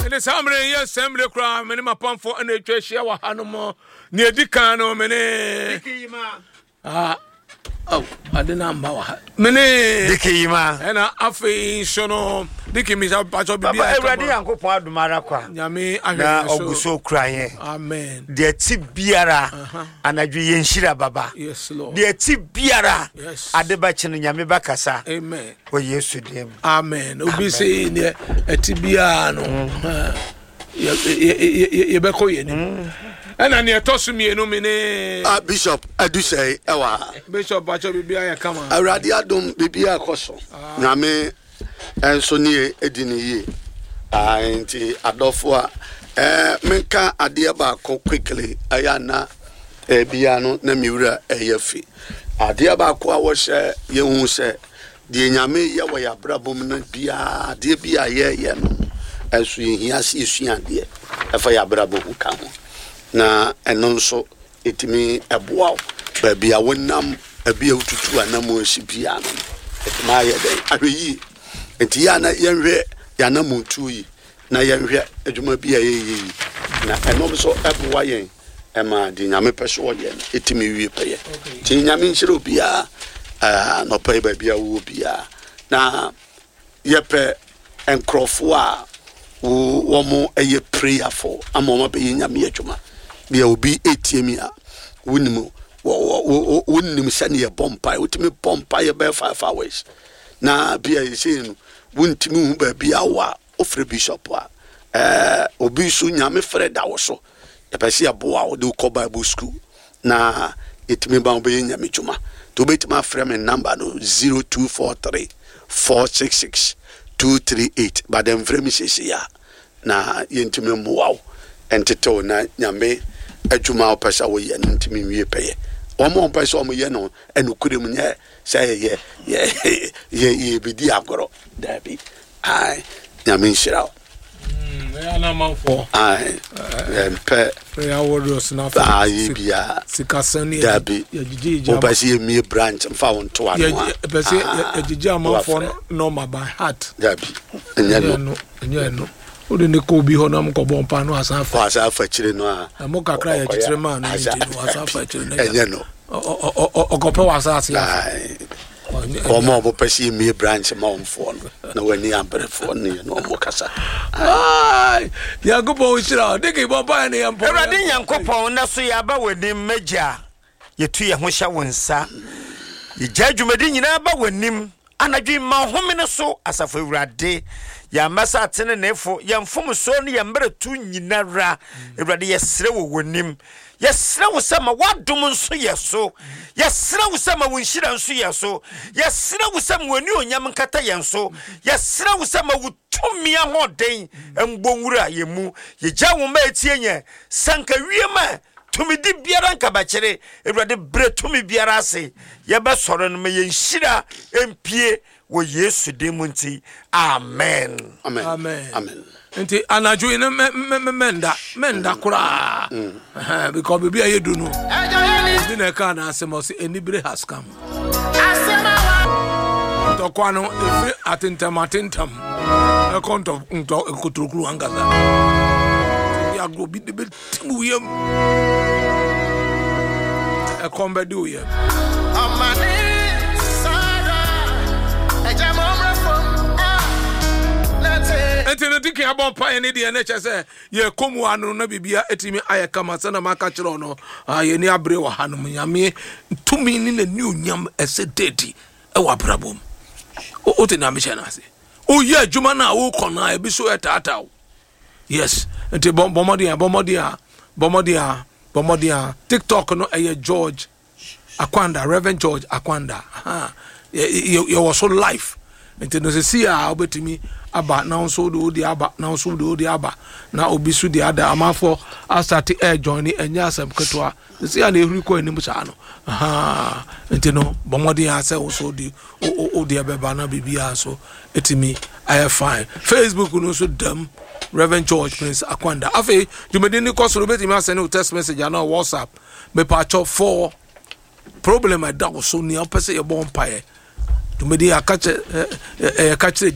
mene samre yes semble kra mene mapamfo na etwa hia wa hanom ne edikan no mene adena mba wa mene dikima ena afi shono dikimi ja pacho bibia papa Ewurade Yankopon adumara kwa nyame na ahwe oguso kraye amen de ti biara anadwe yenhira baba yes lord de ti biara yes adeba chino nyame bakasa amen o Yesu dem amen obi say ne eti bia no ye be ko ye ni ena ne etosu mienu me ne Bishop adusei ewa Bishop pacho bibia ya kama Awurade adom bibia akoso nyame enso ne edini yi nti adofo a menka ade ba ko quickly ayana bia no na miwura eyafi ade ba ko a wo hye ye hu se de nyame ye wo ya brabom na bia de bia ye no enso hia se esuade efa ya brabom ka ho na enonso etimi eboa ba bia wonam abia ututu anamo sibia no etima ye den ahweyi enti ya na yenhwe ya na muntu yi na yenhwe adwuma bia ye na enom so eboa yen ema di nyame peso ye etimi wie peye ti nyame nhyiro bia no pay ba bia wo bia na yepe enkrofo a wo mo eye prayerful amoma be nyame adwuma bia obi etiemi a wonimu wonnim sane ye bompa wotimi bompa ye be 5 hours na bia yesi no wontimi hu ba bia wa ofre bishop a obi su nyame frɛ da wo so ye pese ye boa wo de ko Bible school na etimi ba obi nyame dwuma to betima frɛ me number no 0243 466 238 but dem frɛ me sesi ya na yentimi moa entito na nyame adwuma opesa wo ye ntimi wie peye omo opesa omo ye no enukurem nye say ye bidi agoro dabi ai nyame nshira ya na manfo ai empe ya wodos na fa bia sikasani dabi ya jiji opesa ye mi branch mfa won to ano ya pese ya jiji amanfo no my by heart dabi enye ode ne ko bi ho na mko bompa no asafa chire no a mo kakra ya chire ma na ndi no asafa chire na enye no okope wasase omo obo pesi mi branch ma onfo na wani ambrefo ne no mo kasa ai Yankopon chira de ke bompa ne yampo Ewurade Yankopon na so ya ba wani magya yetu ye ho hya wonsa ye jadwumadi nyina ba wanim anadwe ma home ne so asafo Ewurade ya masa atene nefo ya mfom so ne ya mbratu nyinara Ewurade yesre wo wonim yesre wo sama wadom nso yeso yesre wo sama wonhira nso yeso yesre wo sama wani onyam nkata yenso yesre wo sama wutumi ahoden mbonwura yemu yegya wo ma etie nya sanka wiema tumidi biara nkabakire Ewurade bre tumi biara ase yebesoro no me yenhira empie wo Yesu demunti amen Enti anaju ina menda kura because baby ayedu no dina ka na asemos enibre has come to kwano efi atentam akonto nkotrokuru angaza ya gro bi de timu yem akombe do yem Enti dike abon pa ene de na chese ye komu anu na bibia etimi ayekama se na maka kire no ye ni abre wa hanum nyame tumi ni na ni onyam ese dedi e wa brabom o te na me chena ase o ye adwuma na wo kona e bi so etata yes enti bomodia TikTok no eye George Akwanda Reverend George Akwanda ye was so life enti no se see a obetimi aba now so do the aba now so do the aba na obisu the other amafo start air join enya asem ketwa see na ehuri ko enim cha no enti no bomodi ase so di o the beba na bibia so etimi I fine Facebook no so dem Reverend George Prince Akwanda afi jumedi ni kosoro betimi send text message na WhatsApp me pacho for problem I da so ni opese ye bon pae jumedi akache